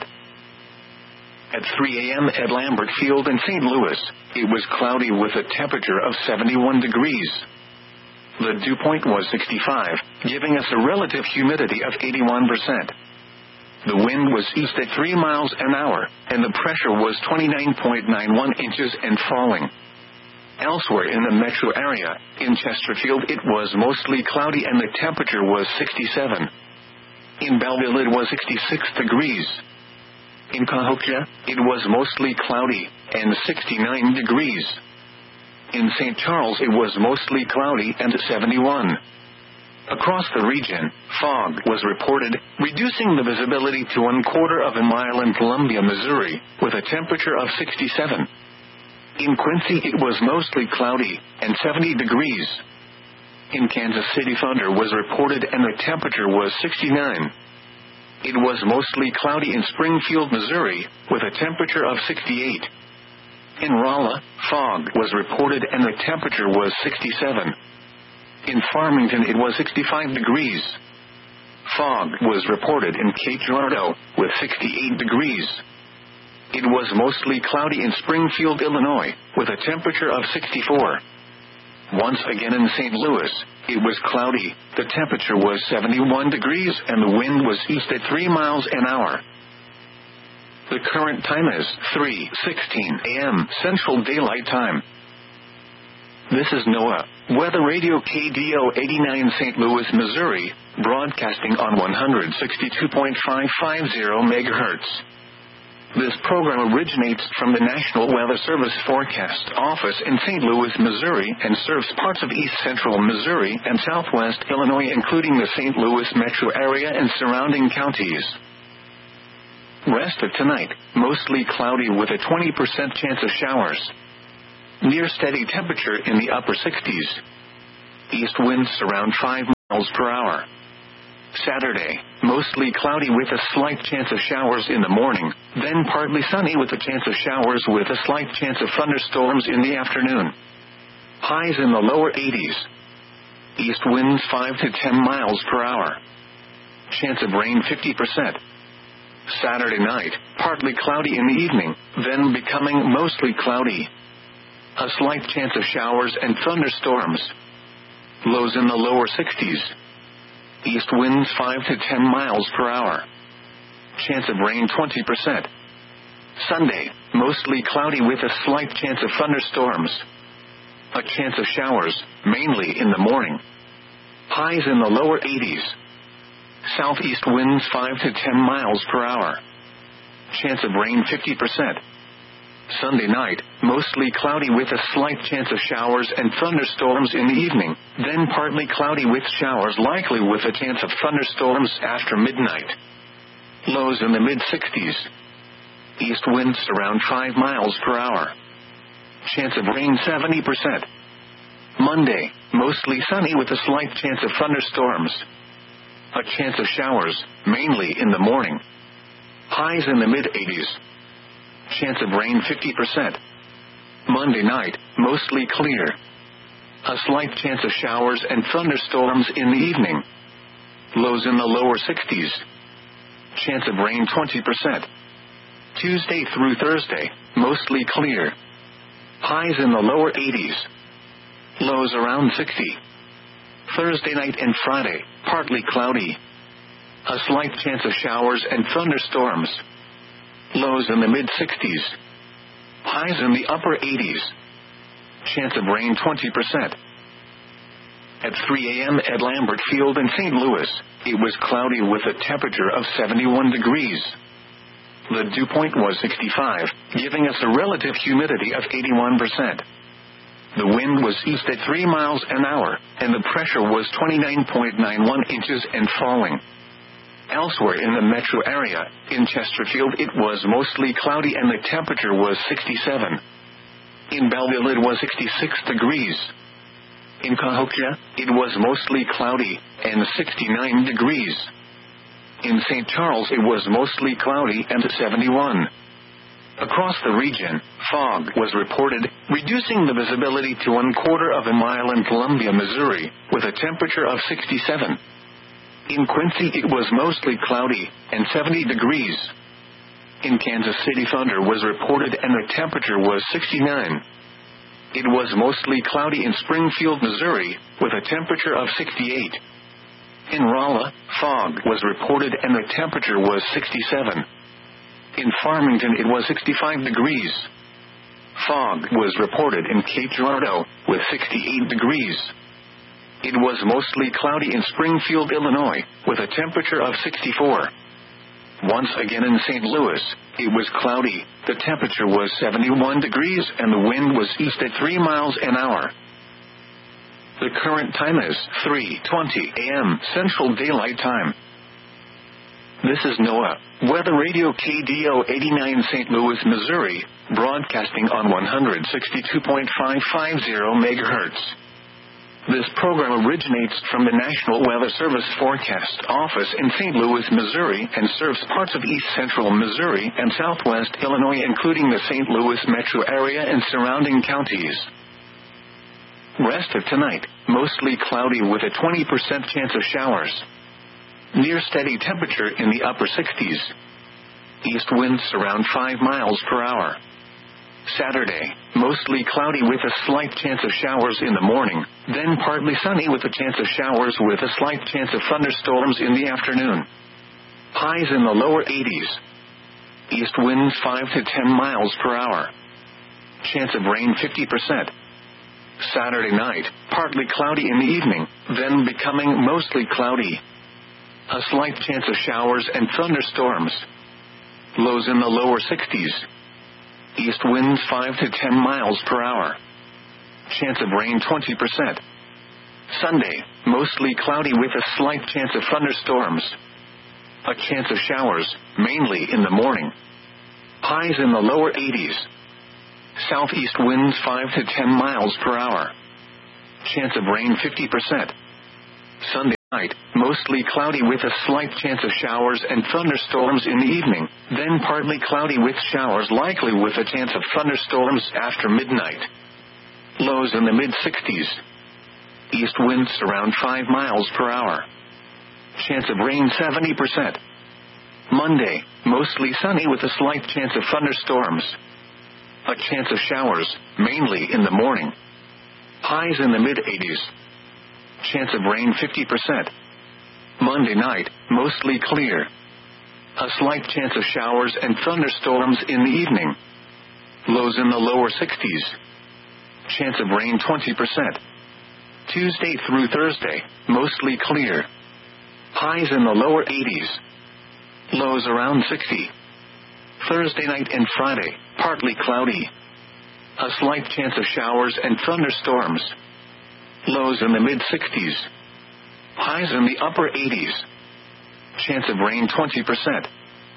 At three a m at Lambert Field in Saint Louis, it was cloudy with a temperature of seventy-one degrees. The dew point was sixty-five, giving us a relative humidity of eighty-one percent. The wind was east at three miles an hour, and the pressure was twenty-nine point nine one inches and falling. Elsewhere in the metro area, in Chesterfield it was mostly cloudy and the temperature was sixty-seven. In Belleville it was sixty-six degrees. In Cahokia, it was mostly cloudy, and sixty-nine degrees. In Saint Charles it was mostly cloudy and seventy-one. Across the region, fog was reported, reducing the visibility to one quarter of a mile in Columbia, Missouri, with a temperature of sixty-seven. In Quincy it was mostly cloudy, and seventy degrees. In Kansas City thunder was reported and the temperature was sixty-nine. It was mostly cloudy in Springfield, Missouri, with a temperature of sixty-eight. In Rolla, fog was reported and the temperature was sixty-seven. In Farmington it was sixty-five degrees. Fog was reported in Cape Girardeau, with sixty-eight degrees. It was mostly cloudy in Springfield, Illinois, with a temperature of sixty-four. Once again in Saint Louis, it was cloudy, the temperature was seventy-one degrees and the wind was east at three miles an hour. The current time is three sixteen a m Central Daylight Time. This is NOAA Weather Radio K D O eighty-nine Saint Louis, Missouri, broadcasting on one sixty-two point five five zero megahertz. This program originates from the National Weather Service Forecast Office in Saint Louis, Missouri, and serves parts of east central Missouri and southwest Illinois, including the Saint Louis metro area and surrounding counties. Rest of tonight, mostly cloudy with a twenty percent chance of showers. Near steady temperature in the upper sixties. East winds around five miles per hour. Saturday, mostly cloudy with a slight chance of showers in the morning, then partly sunny with a chance of showers with a slight chance of thunderstorms in the afternoon. Highs in the lower eighties. East winds five to ten miles per hour. Chance of rain fifty percent. Saturday night, partly cloudy in the evening, then becoming mostly cloudy. A slight chance of showers and thunderstorms. Lows in the lower sixties. East winds five to ten miles per hour. Chance of rain twenty percent. Sunday, mostly cloudy with a slight chance of thunderstorms. A chance of showers, mainly in the morning. Highs in the lower eighties. Southeast winds five to ten miles per hour. Chance of rain fifty percent. Sunday night, mostly cloudy with a slight chance of showers and thunderstorms in the evening, then partly cloudy with showers likely with a chance of thunderstorms after midnight. Lows in the mid-sixties. East winds around five miles per hour. Chance of rain seventy percent. Monday, mostly sunny with a slight chance of thunderstorms. A chance of showers, mainly in the morning. Highs in the mid-eighties. Chance of rain fifty percent. Monday night, mostly clear. A slight chance of showers and thunderstorms in the evening. Lows in the lower sixties. Chance of rain twenty percent. Tuesday through Thursday, mostly clear. Highs in the lower eighties. Lows around sixty. Thursday night and Friday, partly cloudy. A slight chance of showers and thunderstorms. Lows in the mid-sixties. Highs in the upper eighties. Chance of rain twenty percent. At three a.m. at Lambert Field in Saint Louis, it was cloudy with a temperature of seventy-one degrees. The dew point was sixty-five, giving us a relative humidity of eighty-one percent. The wind was east at three miles an hour, and the pressure was twenty-nine point nine one inches and falling. Elsewhere in the metro area, in Chesterfield it was mostly cloudy and the temperature was sixty-seven. In Belleville it was sixty-six degrees. In Cahokia, it was mostly cloudy, and sixty-nine degrees. In Saint Charles it was mostly cloudy and seventy-one. Across the region, fog was reported, reducing the visibility to one quarter of a mile in Columbia, Missouri, with a temperature of sixty-seven. In Quincy it was mostly cloudy, and seventy degrees. In Kansas City thunder was reported and the temperature was sixty-nine. It was mostly cloudy in Springfield, Missouri, with a temperature of sixty-eight. In Rolla, fog was reported and the temperature was sixty-seven. In Farmington it was sixty-five degrees. Fog was reported in Cape Girardeau, with sixty-eight degrees. It was mostly cloudy in Springfield, Illinois, with a temperature of sixty-four. Once again in Saint Louis, it was cloudy, the temperature was seventy-one degrees and the wind was east at three miles an hour. The current time is three twenty a.m. Central Daylight Time. This is NOAA, Weather Radio K D O eighty-nine Saint Louis, Missouri, broadcasting on one sixty-two point five five zero megahertz. This program originates from the National Weather Service Forecast Office in Saint Louis, Missouri, and serves parts of east central Missouri and southwest Illinois, including the Saint Louis metro area and surrounding counties. Rest of tonight, mostly cloudy with a twenty percent chance of showers. Near steady temperature in the upper sixties. East winds around five miles per hour. Saturday, mostly cloudy with a slight chance of showers in the morning, then partly sunny with a chance of showers with a slight chance of thunderstorms in the afternoon. Highs in the lower eighties. East winds five to ten miles per hour. Chance of rain fifty percent. Saturday night, partly cloudy in the evening, then becoming mostly cloudy. A slight chance of showers and thunderstorms. Lows in the lower sixties. East winds five to ten miles per hour. Chance of rain twenty percent. Sunday, mostly cloudy with a slight chance of thunderstorms. A chance of showers, mainly in the morning. Highs in the lower eighties. Southeast winds five to ten miles per hour. Chance of rain fifty percent. Sunday night, mostly cloudy with a slight chance of showers and thunderstorms in the evening, then partly cloudy with showers likely with a chance of thunderstorms after midnight. Lows in the mid-sixties. East winds around five miles per hour. Chance of rain seventy percent. Monday, mostly sunny with a slight chance of thunderstorms. A chance of showers, mainly in the morning. Highs in the mid-eighties. Chance of rain fifty percent. Monday night, mostly clear. A slight chance of showers and thunderstorms in the evening. Lows in the lower sixties. Chance of rain twenty percent. Tuesday through Thursday, mostly clear. Highs in the lower eighties. Lows around sixty. Thursday night and Friday, partly cloudy. A slight chance of showers and thunderstorms. Lows in the mid-sixties. Highs in the upper eighties. Chance of rain twenty percent.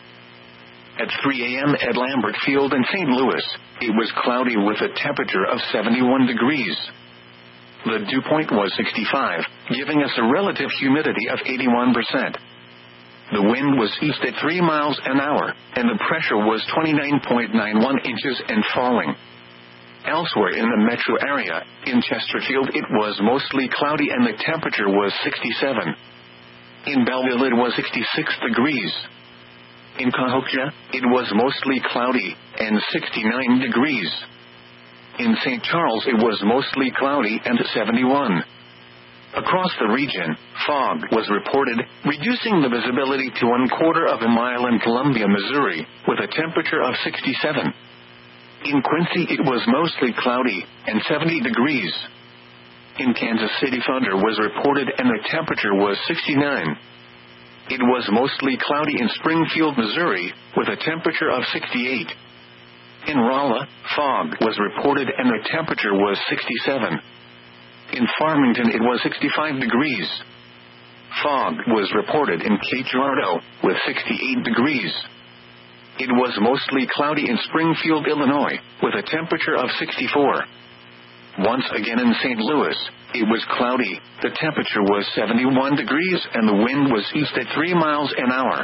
At three a.m. at Lambert Field in Saint Louis, it was cloudy with a temperature of seventy-one degrees. The dew point was sixty-five, giving us a relative humidity of eighty-one percent. The wind was east at three miles an hour, and the pressure was twenty-nine point nine one inches and falling. Elsewhere in the metro area, in Chesterfield it was mostly cloudy and the temperature was sixty-seven. In Belleville it was sixty-six degrees. In Cahokia, it was mostly cloudy, and sixty-nine degrees. In Saint Charles it was mostly cloudy and seventy-one. Across the region, fog was reported, reducing the visibility to one quarter of a mile in Columbia, Missouri, with a temperature of sixty-seven. In Quincy it was mostly cloudy, and seventy degrees. In Kansas City thunder was reported and the temperature was sixty-nine. It was mostly cloudy in Springfield, Missouri, with a temperature of sixty-eight. In Rolla, fog was reported and the temperature was sixty-seven. In Farmington it was sixty-five degrees. Fog was reported in Cape Girardeau, with sixty-eight degrees. It was mostly cloudy in Springfield, Illinois, with a temperature of sixty-four. Once again in Saint Louis, it was cloudy, the temperature was seventy-one degrees and the wind was east at three miles an hour.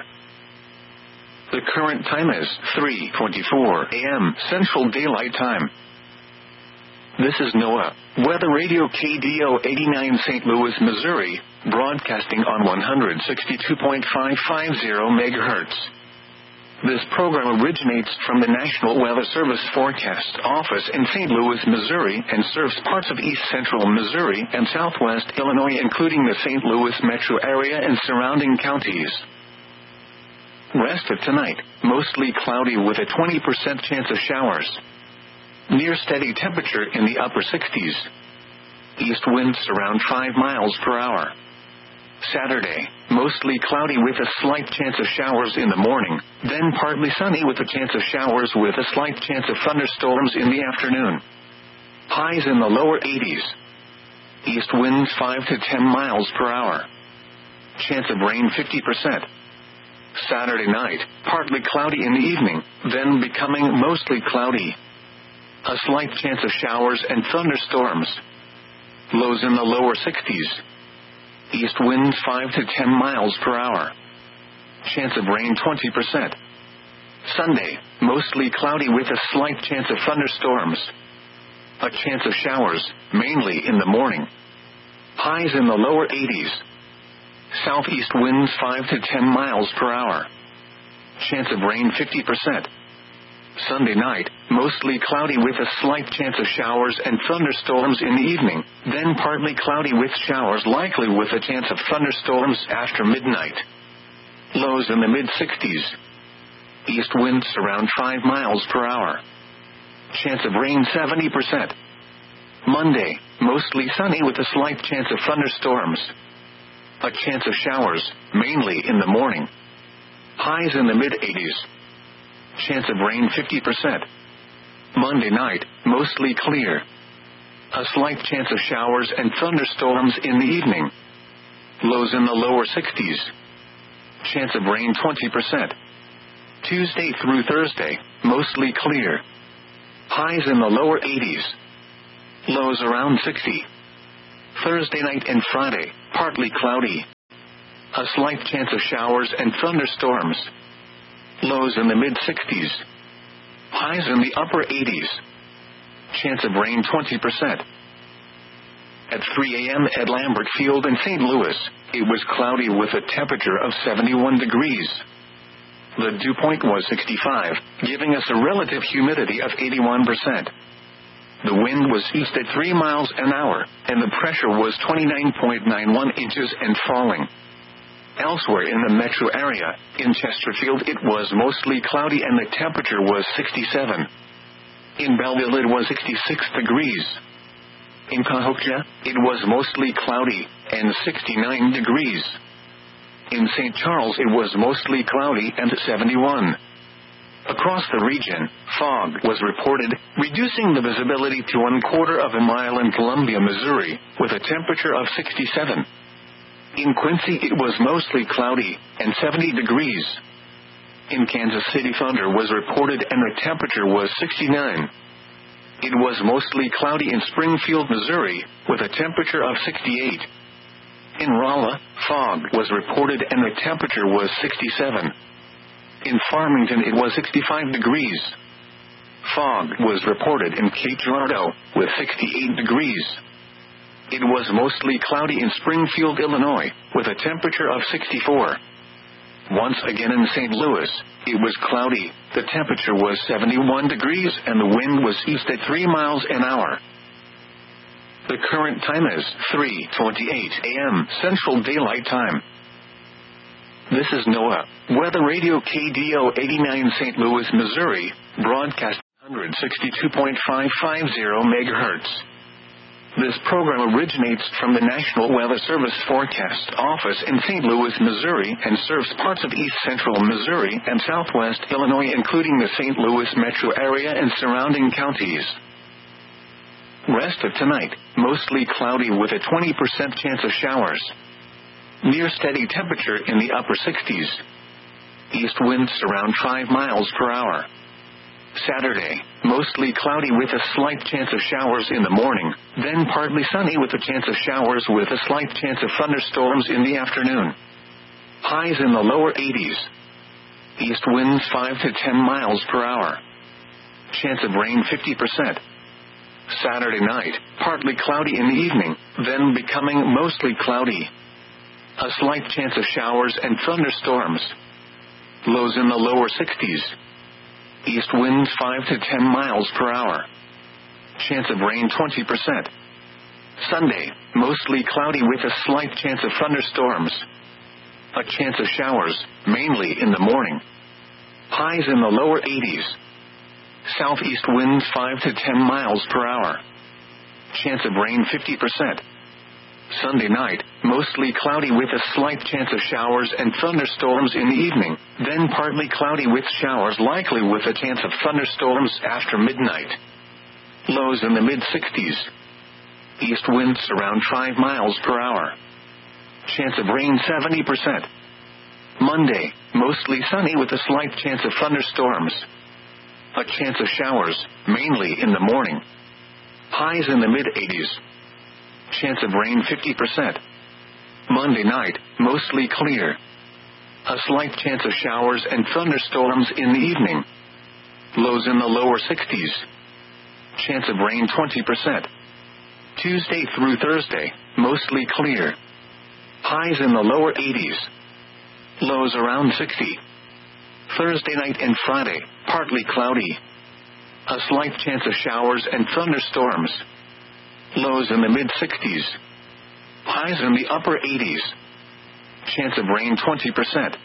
The current time is three twenty-four a.m. Central Daylight Time. This is NOAA, Weather Radio K D O eighty-nine Saint Louis, Missouri, broadcasting on one sixty-two point five five zero megahertz. This program originates from the National Weather Service Forecast Office in Saint Louis, Missouri, and serves parts of east central Missouri and southwest Illinois, including the Saint Louis metro area and surrounding counties. Rest of tonight, mostly cloudy with a twenty percent chance of showers. Near steady temperature in the upper sixties. East winds around five miles per hour. Saturday, mostly cloudy with a slight chance of showers in the morning, then partly sunny with a chance of showers with a slight chance of thunderstorms in the afternoon. Highs in the lower eighties. East winds five to ten miles per hour. Chance of rain fifty percent. Saturday night, partly cloudy in the evening, then becoming mostly cloudy. A slight chance of showers and thunderstorms. Lows in the lower sixties. East winds five to ten miles per hour. Chance of rain twenty percent. Sunday, mostly cloudy with a slight chance of thunderstorms. A chance of showers, mainly in the morning. Highs in the lower eighties. Southeast winds five to ten miles per hour. Chance of rain fifty percent. Sunday night, mostly cloudy with a slight chance of showers and thunderstorms in the evening, then partly cloudy with showers likely with a chance of thunderstorms after midnight. Lows in the mid-sixties. East winds around five miles per hour. Chance of rain seventy percent. Monday, mostly sunny with a slight chance of thunderstorms. A chance of showers, mainly in the morning. Highs in the mid-eighties. Chance of rain fifty percent. Monday night, mostly clear. A slight chance of showers and thunderstorms in the evening. Lows in the lower sixties. Chance of rain twenty percent. Tuesday through Thursday, mostly clear. Highs in the lower eighties. Lows around sixty. Thursday night and Friday, partly cloudy. A slight chance of showers and thunderstorms. Lows in the mid-sixties. Highs in the upper eighties. Chance of rain twenty percent. At three a.m. at Lambert Field in Saint Louis, it was cloudy with a temperature of seventy-one degrees. The dew point was sixty-five, giving us a relative humidity of eighty-one percent. The wind was east at three miles an hour, and the pressure was twenty-nine point nine one inches and falling. Elsewhere in the metro area, in Chesterfield it was mostly cloudy and the temperature was sixty-seven. In Belleville it was sixty-six degrees. In Cahokia, it was mostly cloudy, and sixty-nine degrees. In Saint Charles it was mostly cloudy and seventy-one. Across the region, fog was reported, reducing the visibility to one quarter of a mile in Columbia, Missouri, with a temperature of sixty-seven. In Quincy it was mostly cloudy, and seventy degrees. In Kansas City thunder was reported and the temperature was sixty-nine. It was mostly cloudy in Springfield, Missouri, with a temperature of sixty-eight. In Rolla, fog was reported and the temperature was sixty-seven. In Farmington it was sixty-five degrees. Fog was reported in Cape Girardeau, with sixty-eight degrees. It was mostly cloudy in Springfield, Illinois, with a temperature of sixty-four. Once again in Saint Louis, it was cloudy, the temperature was seventy-one degrees and the wind was east at three miles an hour. The current time is three twenty-eight a.m. Central Daylight Time. This is NOAA, Weather Radio K D O eighty-nine Saint Louis, Missouri, broadcast one sixty-two point five five zero megahertz. This program originates from the National Weather Service Forecast Office in Saint Louis, Missouri, and serves parts of east central Missouri and southwest Illinois, including the Saint Louis metro area and surrounding counties. Rest of tonight, mostly cloudy with a twenty percent chance of showers. Near steady temperature in the upper sixties. East winds around five miles per hour. Saturday, mostly cloudy with a slight chance of showers in the morning, then partly sunny with a chance of showers with a slight chance of thunderstorms in the afternoon. Highs in the lower eighties. East winds five to ten miles per hour. Chance of rain fifty percent. Saturday night, partly cloudy in the evening, then becoming mostly cloudy. A slight chance of showers and thunderstorms. Lows in the lower sixties. East winds five to ten miles per hour. Chance of rain twenty percent. Sunday, mostly cloudy with a slight chance of thunderstorms. A chance of showers, mainly in the morning. Highs in the lower eighties. Southeast winds five to ten miles per hour. Chance of rain fifty percent. Sunday night, mostly cloudy with a slight chance of showers and thunderstorms in the evening, then partly cloudy with showers likely with a chance of thunderstorms after midnight. Lows in the mid-sixties. East winds around five miles per hour. Chance of rain seventy percent. Monday, mostly sunny with a slight chance of thunderstorms. A chance of showers, mainly in the morning. Highs in the mid-eighties. Chance of rain fifty percent. Monday night, mostly clear. A slight chance of showers and thunderstorms in the evening. Lows in the lower sixties. Chance of rain twenty percent. Tuesday through Thursday, mostly clear. Highs in the lower eighties. Lows around sixty. Thursday night and Friday, partly cloudy. A slight chance of showers and thunderstorms. Lows in the mid-sixties. Highs in the upper eighties. Chance of rain twenty percent.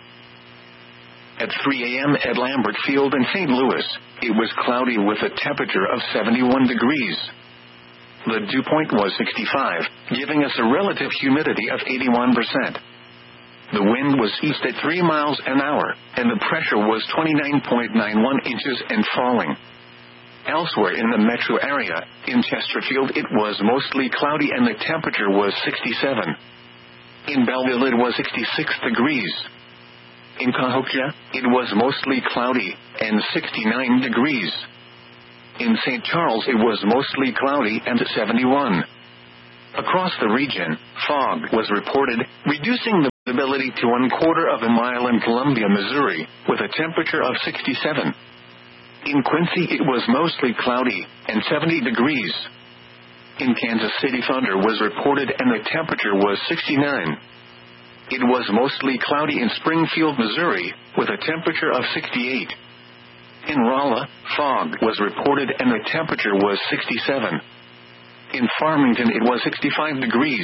At three a.m. at Lambert Field in Saint Louis, it was cloudy with a temperature of seventy-one degrees. The dew point was sixty-five, giving us a relative humidity of eighty-one percent. The wind was east at three miles an hour, and the pressure was twenty-nine point nine one inches and falling. Elsewhere in the metro area, in Chesterfield it was mostly cloudy and the temperature was sixty-seven. In Belleville it was sixty-six degrees. In Cahokia, it was mostly cloudy and sixty-nine degrees. In Saint Charles it was mostly cloudy and seventy-one. Across the region, fog was reported, reducing the visibility to one quarter of a mile in Columbia, Missouri, with a temperature of sixty-seven. In Quincy it was mostly cloudy and seventy degrees. In Kansas City thunder was reported and the temperature was sixty-nine. It was mostly cloudy in Springfield, Missouri, with a temperature of sixty-eight. In Rolla, fog was reported and the temperature was sixty-seven. In Farmington it was sixty-five degrees.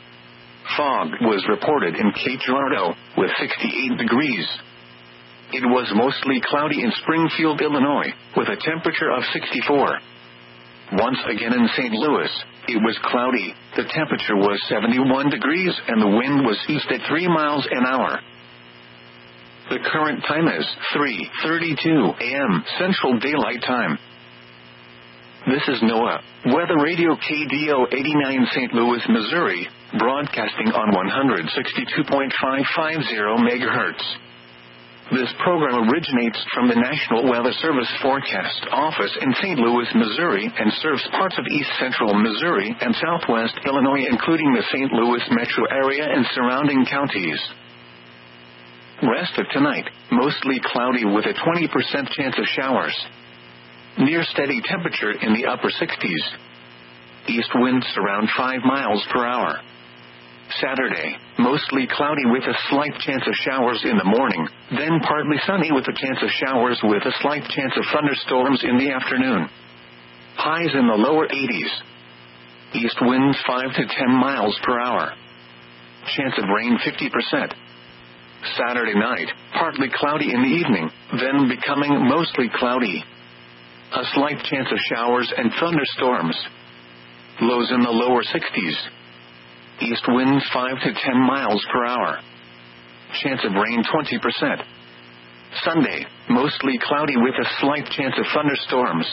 Fog was reported in Cape Girardeau, with sixty-eight degrees. It was mostly cloudy in Springfield, Illinois, with a temperature of sixty-four. Once again in Saint Louis, it was cloudy, the temperature was seventy-one degrees and the wind was east at three miles an hour. The current time is three thirty-two a.m. Central Daylight Time. This is NOAA, Weather Radio K D O eighty-nine Saint Louis, Missouri, broadcasting on one sixty-two point five five zero megahertz. This program originates from the National Weather Service Forecast Office in Saint Louis, Missouri, and serves parts of east central Missouri and southwest Illinois, including the Saint Louis metro area and surrounding counties. Rest of tonight, mostly cloudy with a twenty percent chance of showers. Near steady temperature in the upper sixties. East winds around five miles per hour. Saturday, mostly cloudy with a slight chance of showers in the morning, then partly sunny with a chance of showers with a slight chance of thunderstorms in the afternoon. Highs in the lower eighties. East winds five to ten miles per hour. Chance of rain fifty percent. Saturday night, partly cloudy in the evening, then becoming mostly cloudy. A slight chance of showers and thunderstorms. Lows in the lower sixties. East winds five to ten miles per hour. Chance of rain twenty percent. Sunday, mostly cloudy with a slight chance of thunderstorms.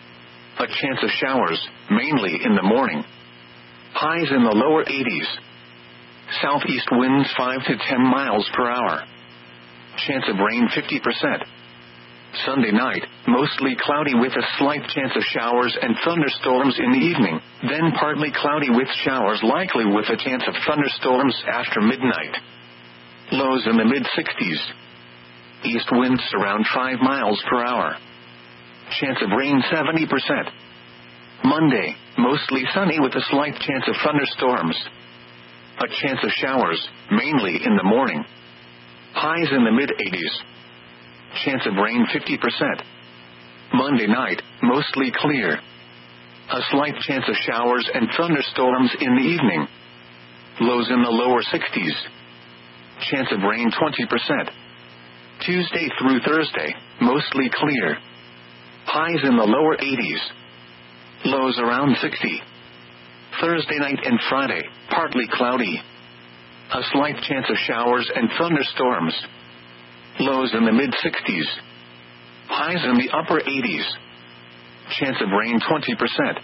A chance of showers, mainly in the morning. Highs in the lower eighties. Southeast winds five to ten miles per hour. Chance of rain fifty percent. Sunday night, mostly cloudy with a slight chance of showers and thunderstorms in the evening, then partly cloudy with showers likely with a chance of thunderstorms after midnight. Lows in the mid-sixties. East winds around five miles per hour. Chance of rain seventy percent. Monday, mostly sunny with a slight chance of thunderstorms. A chance of showers, mainly in the morning. Highs in the mid-eighties. Chance of rain fifty percent. Monday night, mostly clear. A slight chance of showers and thunderstorms in the evening. Lows in the lower sixties. Chance of rain twenty percent. Tuesday through Thursday, mostly clear. Highs in the lower eighties. Lows around sixty. Thursday night and Friday, partly cloudy. A slight chance of showers and thunderstorms. Lows in the mid-sixties. Highs in the upper eighties. Chance of rain twenty percent.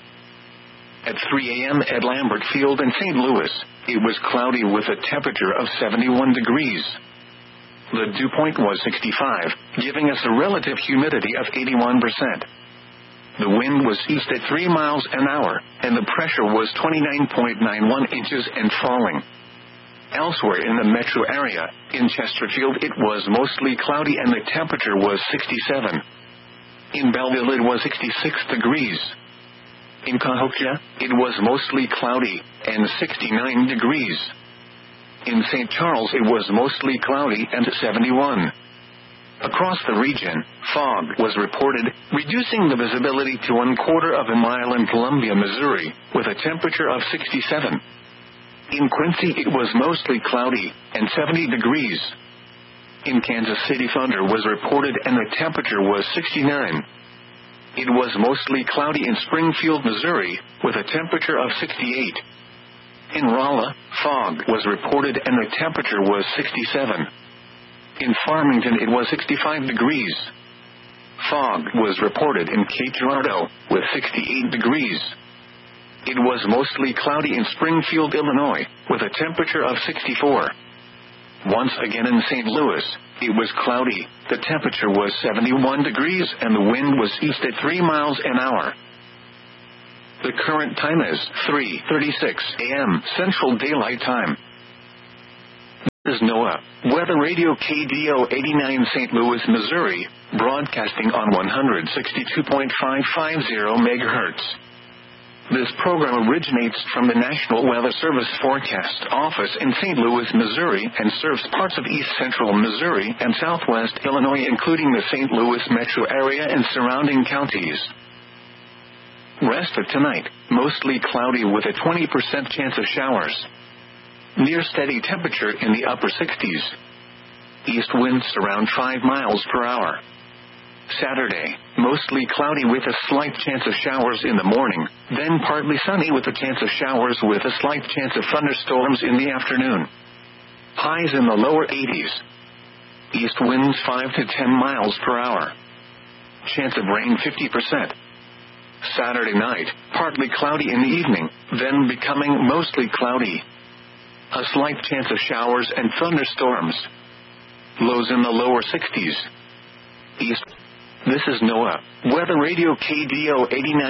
At three a.m. at Lambert Field in Saint Louis, it was cloudy with a temperature of seventy-one degrees. The dew point was sixty-five, giving us a relative humidity of eighty-one percent. The wind was east at three miles an hour, and the pressure was twenty-nine point nine one inches and falling. Elsewhere in the metro area, in Chesterfield it was mostly cloudy and the temperature was sixty-seven. In Belleville it was sixty-six degrees. In Cahokia, it was mostly cloudy and sixty-nine degrees. In Saint Charles it was mostly cloudy and seventy-one. Across the region, fog was reported, reducing the visibility to one quarter of a mile in Columbia, Missouri, with a temperature of sixty-seven. In Quincy it was mostly cloudy and seventy degrees. In Kansas City thunder was reported and the temperature was sixty-nine. It was mostly cloudy in Springfield, Missouri, with a temperature of sixty-eight. In Rolla, fog was reported and the temperature was sixty-seven. In Farmington it was sixty-five degrees. Fog was reported in Cape Girardeau, with sixty-eight degrees. It was mostly cloudy in Springfield, Illinois, with a temperature of sixty-four. Once again in Saint Louis, it was cloudy, the temperature was seventy-one degrees and the wind was east at three miles an hour. The current time is three thirty-six a.m. Central Daylight Time. This is NOAA, Weather Radio K D O eighty-nine Saint Louis, Missouri, broadcasting on one sixty-two point five five zero megahertz. This program originates from the National Weather Service Forecast Office in Saint Louis, Missouri, and serves parts of east central Missouri and southwest Illinois, including the Saint Louis metro area and surrounding counties. Rest of tonight, mostly cloudy with a twenty percent chance of showers. Near steady temperature in the upper sixties. East winds around five miles per hour. Saturday, mostly cloudy with a slight chance of showers in the morning, then partly sunny with a chance of showers with a slight chance of thunderstorms in the afternoon. Highs in the lower eighties. East winds five to ten miles per hour. Chance of rain fifty percent. Saturday night, partly cloudy in the evening, then becoming mostly cloudy. A slight chance of showers and thunderstorms. Lows in the lower sixties. East. This is NOAA, Weather Radio K D O eighty-nine.